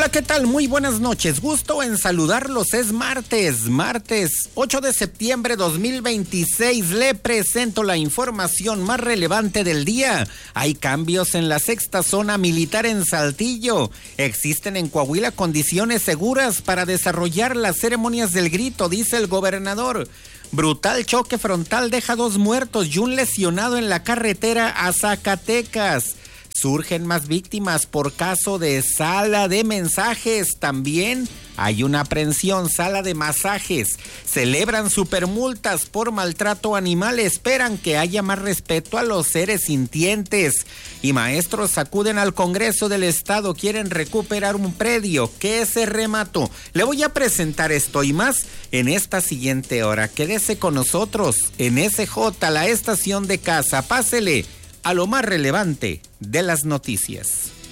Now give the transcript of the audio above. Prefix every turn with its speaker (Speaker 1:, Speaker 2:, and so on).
Speaker 1: Hola, ¿qué tal? Muy buenas noches. Gusto en saludarlos. Es martes 8 de septiembre 2026. Le presento la información más relevante del día. Hay cambios en la sexta zona militar en Saltillo. Existen en Coahuila condiciones seguras para desarrollar las ceremonias del grito, dice el gobernador. Brutal choque frontal deja 2 muertos y un lesionado en la carretera a Zacatecas. Surgen más víctimas por caso de sala de mensajes. También hay una aprehensión, sala de masajes. Celebran supermultas por maltrato animal. Esperan que haya más respeto a los seres sintientes. Y maestros acuden al Congreso del Estado. Quieren recuperar un predio que se remató. Le voy a presentar esto y más en esta siguiente hora. Quédese con nosotros en SJ, la estación de casa. Pásele a lo más relevante de las noticias.